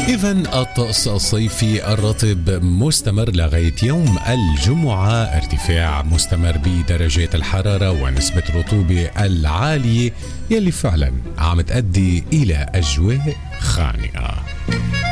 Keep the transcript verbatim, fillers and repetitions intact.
إذن الطقس الصيفي الرطب مستمر لغاية يوم الجمعة، ارتفاع مستمر بدرجات الحرارة ونسبة رطوبة العالية يلي فعلا عم تؤدي إلى أجواء خانقة.